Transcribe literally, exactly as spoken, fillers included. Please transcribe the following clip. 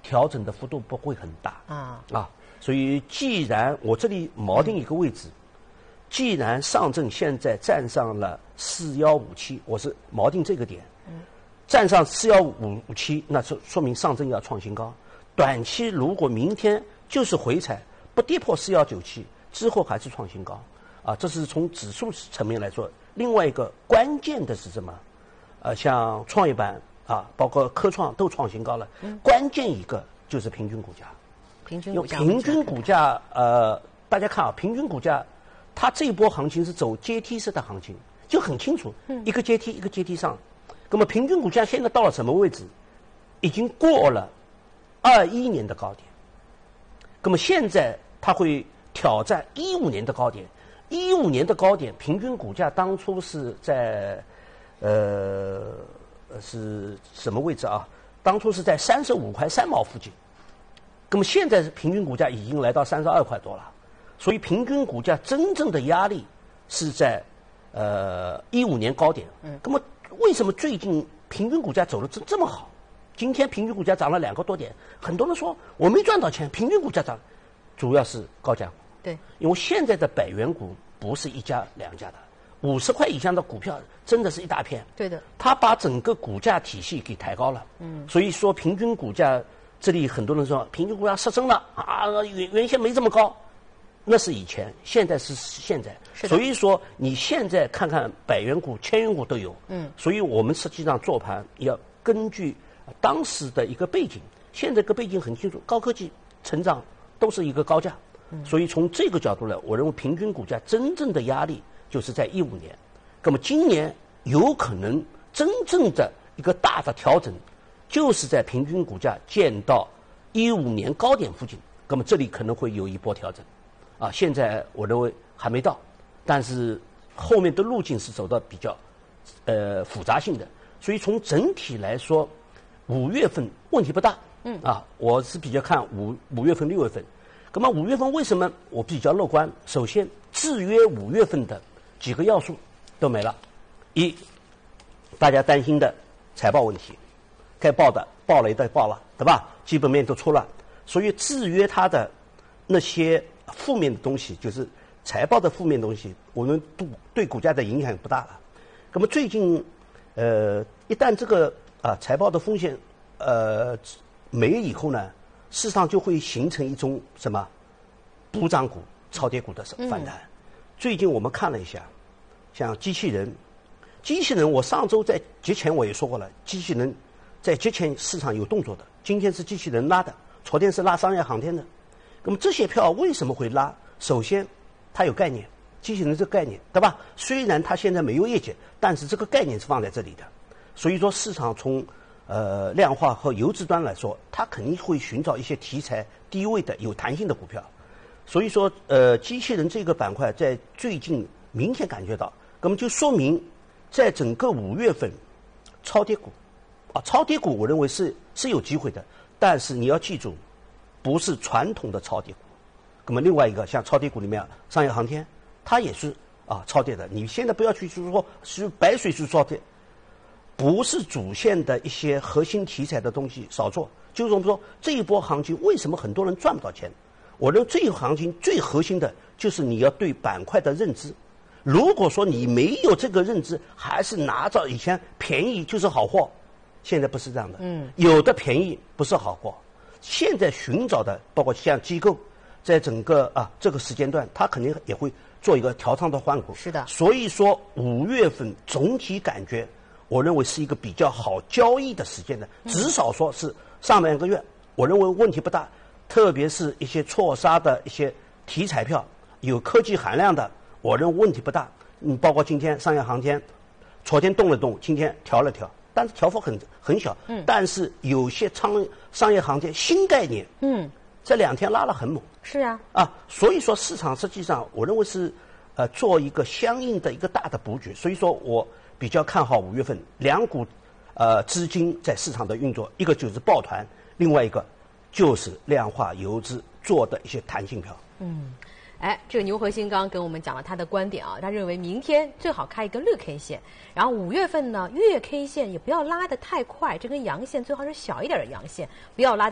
调整的幅度不会很大啊啊。所以，既然我这里锚定一个位置，既然上证现在站上了四幺五七，我是锚定这个点，嗯，站上四幺五七，那说说明上证要创新高。短期如果明天就是回踩，不跌破四幺九七之后还是创新高，啊，这是从指数层面来说。另外一个关键的是什么？呃，像创业板啊，包括科创都创新高了，嗯、关键一个就是平均股价。 平均股价， 平均股价，呃，大家看啊，平均股价，它这一波行情是走阶梯式的行情，就很清楚，嗯、一个阶梯一个阶梯上。那么平均股价现在到了什么位置？已经过了二一年的高点。那么现在它会挑战一五年的高点。一五年的高点，平均股价当初是在，呃，是什么位置啊？当初是在三十五块三毛附近。那么现在平均股价已经来到三十二块多了，所以平均股价真正的压力是在呃一五年高点。嗯。那么为什么最近平均股价走得这这么好？今天平均股价涨了两个多点，很多人说我没赚到钱，平均股价涨，主要是高价股。 对。 因为现在的百元股不是一家两家的，五十块以上的股票真的是一大片。 对的。 它把整个股价体系给抬高了。嗯。所以说平均股价。这里很多人说平均股价失真了啊，原原先没这么高，那是以前，现在是现在。所以说你现在看看百元股、千元股都有。嗯。所以我们实际上做盘要根据当时的一个背景，现在这个背景很清楚，高科技成长都是一个高价。嗯。所以从这个角度来，我认为平均股价真正的压力就是在一五年，那么今年有可能真正的一个大的调整。就是在平均股价见到一五年高点附近，那么这里可能会有一波调整，啊，现在我认为还没到，但是后面的路径是走到比较呃复杂性的，所以从整体来说，五月份问题不大，嗯啊，我是比较看五五月份、六月份，那么五月份为什么我比较乐观？首先，制约五月份的几个要素都没了，一，大家担心的财报问题。该报的报了也得报了，对吧？基本面都出了，所以制约它的那些负面的东西，就是财报的负面东西，我们对对股价的影响不大了。那么最近，呃，一旦这个啊财报的风险呃没了以后呢，市场就会形成一种什么补涨股、超跌股的反弹。嗯、最近我们看了一下，像机器人，机器人，我上周在节前我也说过了，机器人。在节前市场有动作的，今天是机器人拉的，昨天是拉商业航天的。那么这些票为什么会拉？首先，它有概念，机器人这个概念，对吧？虽然它现在没有业绩，但是这个概念是放在这里的。所以说，市场从呃量化和游资端来说，它肯定会寻找一些题材低位的、有弹性的股票。所以说，呃，机器人这个板块在最近明显感觉到，那么就说明，在整个五月份，超跌股。啊，超跌股我认为是是有机会的，但是你要记住，不是传统的超跌股。那么另外一个像超跌股里面，商业航天，它也是啊超跌的。你现在不要去说是白水是超跌，不是主线的一些核心题材的东西少做。就是我们说这一波行情为什么很多人赚不到钱？我认为这一波行情最核心的就是你要对板块的认知。如果说你没有这个认知，还是拿着以前便宜就是好货。现在不是这样的，嗯，有的便宜不是好货。现在寻找的，包括像机构，在整个啊这个时间段，它肯定也会做一个调仓的换股。 是的。 所以说五月份总体感觉，我认为是一个比较好交易的时间的，至少说是上半个月，我认为问题不大。特别是一些错杀的一些题材票，有科技含量的，我认为问题不大。嗯，包括今天商业航天，昨天动了动，今天调了调。但是调幅很很小，嗯，但是有些商商业航天新概念，嗯，这两天拉了很猛， 是啊， 啊，所以说市场实际上我认为是，呃，做一个相应的一个大的布局，所以说我比较看好五月份两股，呃，资金在市场的运作，一个就是抱团，另外一个就是量化游资做的一些弹性票， 嗯。哎，这个牛核心刚刚跟我们讲了他的观点啊，他认为明天最好开一根绿 K 线，然后五月份呢月 K 线也不要拉得太快，这根阳线最好是小一点的阳线，不要拉得